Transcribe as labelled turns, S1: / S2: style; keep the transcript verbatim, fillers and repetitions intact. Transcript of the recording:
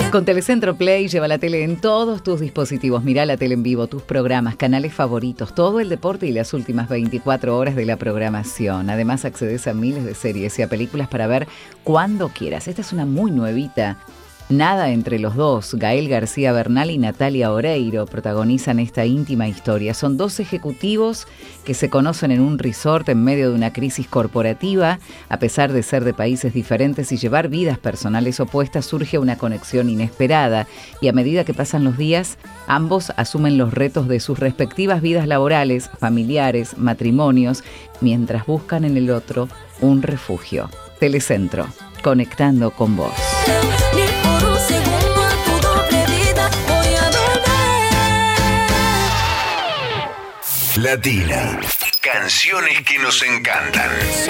S1: Con Telecentro Play lleva la tele en todos tus dispositivos. Mirá la tele en vivo, tus programas, canales favoritos, todo el deporte y las últimas veinticuatro horas de la programación. Además accedes a miles de series y a películas para ver cuando quieras. Esta es una muy nuevita. Nada entre los dos. Gael García Bernal y Natalia Oreiro protagonizan esta íntima historia. Son dos ejecutivos que se conocen en un resort en medio de una crisis corporativa. A pesar de ser de países diferentes y llevar vidas personales opuestas, surge una conexión inesperada. Y a medida que pasan los días, ambos asumen los retos de sus respectivas vidas laborales, familiares, matrimonios, mientras buscan en el otro un refugio. Telecentro, conectando con vos.
S2: Latina. Canciones que nos encantan.